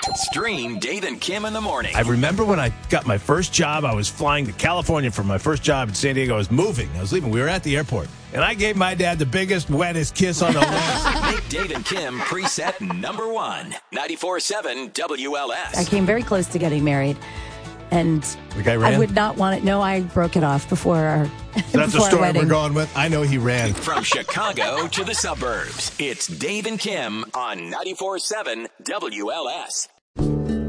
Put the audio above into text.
Stream Dave and Kim in the morning. I remember when I got my first job, I was flying to California for my first job in San Diego. I was moving. I was leaving. We were at the airport. And I gave my dad the biggest, wettest kiss on the lips. Make Dave and Kim preset number 1. 94.7 WLS. I came very close to getting married. And The guy ran? I would not want it. No, I broke it off before our That's the before our story wedding. we're going with. I know he ran. From Chicago to the suburbs, it's Dave and Kim on 94.7 WLS.